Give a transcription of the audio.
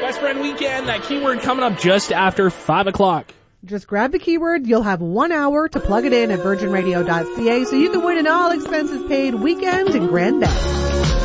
Best Friend Weekend, that keyword coming up just after 5 o'clock. Just grab the keyword. You'll have 1 hour to plug it in at virginradio.ca so you can win an all expenses paid weekend in Grand Bend.